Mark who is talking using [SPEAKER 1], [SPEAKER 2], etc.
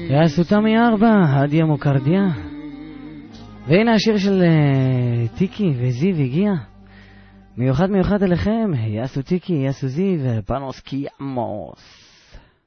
[SPEAKER 1] יעשו תמי 4, הדיה מוקרדיה. והנה השיר של טיקי וזיו הגיע. מיוחד אליכם, יעשו טיקי, יעשו זיו, פנוס קיאמוס.